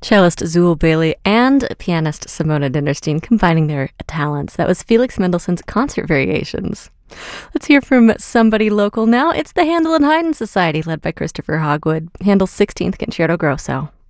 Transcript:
Cellist Zool Bailey and pianist Simona Dinderstein combining their talents. That was Felix Mendelssohn's Concert Variations. Let's hear from somebody local now. It's the Handel and Haydn Society, led by Christopher Hogwood. Handel's 16th Concerto Grosso.